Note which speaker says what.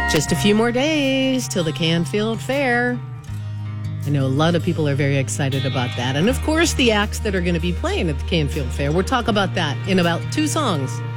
Speaker 1: Just a few more days till the Canfield Fair. I know a lot of people are very excited about that. And of course, the acts that are going to be playing at the Canfield Fair. We'll talk about that in about 2 songs.